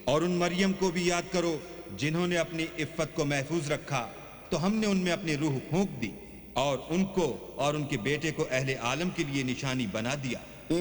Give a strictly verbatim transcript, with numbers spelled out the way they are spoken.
और उन मरियम को भी याद करो जिन्होंने अपनी इफ्फत को महफूज रखा, तो हमने उनमें अपनी रूह फूंक दी और उनको और उनके बेटे को अहले आलम के लिए निशानी बना दिया।